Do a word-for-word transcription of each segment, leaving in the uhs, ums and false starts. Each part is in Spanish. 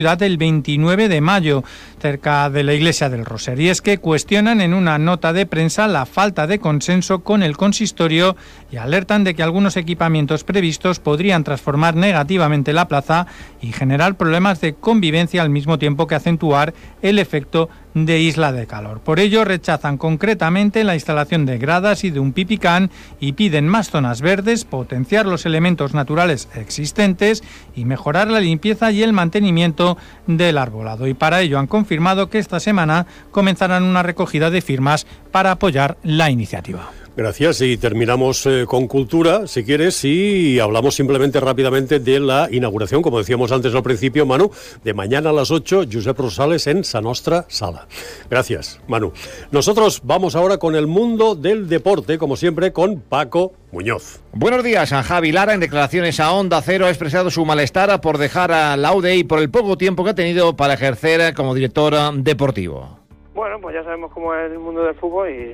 del veintinueve de mayo, cerca de la iglesia del Roser. Y es que cuestionan en una nota de prensa la falta de consenso con el consistorio y alertan de que algunos equipamientos previstos podrían transformar negativamente la plaza y generar problemas de convivencia al mismo tiempo que acentuar el efecto de isla de calor. Por ello rechazan concretamente la instalación de gradas y de un pipicán y piden más zonas verdes, potenciar los elementos naturales existentes y mejorar la limpieza y el mantenimiento del arbolado. Y para ello han confirmado que esta semana comenzarán una recogida de firmas para apoyar la iniciativa. Gracias, y terminamos eh, con cultura, si quieres, y hablamos simplemente rápidamente de la inauguración, como decíamos antes al principio, Manu, de mañana a las ocho, Josep Rosales en Sa Nostra Sala. Gracias, Manu. Nosotros vamos ahora con el mundo del deporte, como siempre, con Paco Muñoz. Buenos días. A Javi Lara, en declaraciones a Onda Cero, ha expresado su malestar por dejar a la U D I por el poco tiempo que ha tenido para ejercer como director deportivo. Bueno, pues ya sabemos cómo es el mundo del fútbol y...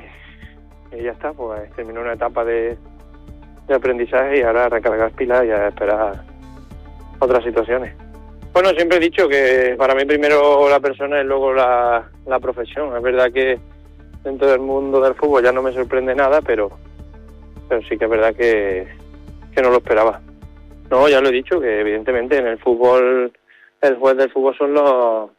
y ya está, pues terminó una etapa de, de aprendizaje y ahora recargar pilas y a esperar otras situaciones. Bueno, siempre he dicho que para mí primero la persona y luego la, la profesión. Es verdad que dentro del mundo del fútbol ya no me sorprende nada, pero pero sí que es verdad que, que no lo esperaba. No, ya lo he dicho, que evidentemente en el fútbol, el juez del fútbol son los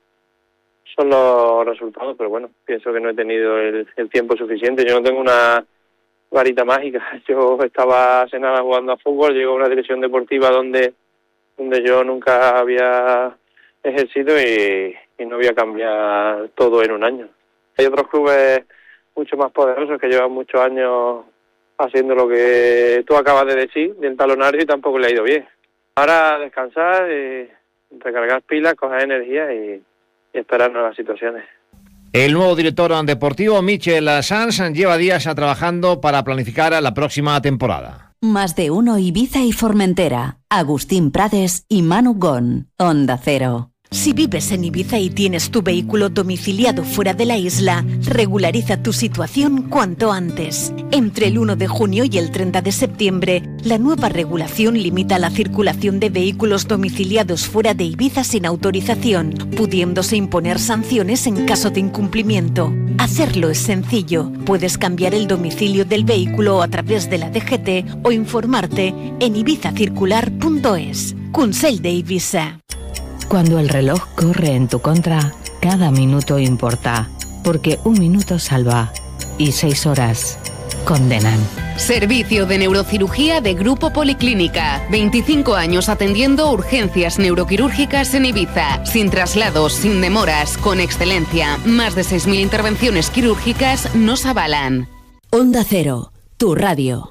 son los resultados, pero bueno, pienso que no he tenido el, el tiempo suficiente. Yo no tengo una varita mágica. Yo estaba hace nada jugando a fútbol, llego a una dirección deportiva donde donde yo nunca había ejercido y, y no voy a cambiar todo en un año. Hay otros clubes mucho más poderosos que llevan muchos años haciendo lo que tú acabas de decir, del talonario, y tampoco le ha ido bien. Ahora descansar, y recargar pilas, coger energía y y esperar nuevas situaciones. El nuevo director deportivo, Michel Sans, lleva días trabajando para planificar la próxima temporada. Más de uno Ibiza y Formentera. Agustín Prades y Manu Gon. Onda Cero. Si vives en Ibiza y tienes tu vehículo domiciliado fuera de la isla, regulariza tu situación cuanto antes. Entre el uno de junio y el treinta de septiembre, la nueva regulación limita la circulación de vehículos domiciliados fuera de Ibiza sin autorización, pudiéndose imponer sanciones en caso de incumplimiento. Hacerlo es sencillo. Puedes cambiar el domicilio del vehículo a través de la D G T o informarte en ibiza circular punto es. Consell de Ibiza. Cuando el reloj corre en tu contra, cada minuto importa, porque un minuto salva y seis horas condenan. Servicio de neurocirugía de Grupo Policlínica. veinticinco años atendiendo urgencias neuroquirúrgicas en Ibiza. Sin traslados, sin demoras, con excelencia. Más de seis mil intervenciones quirúrgicas nos avalan. Onda Cero, tu radio.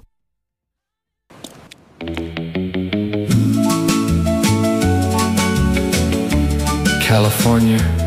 California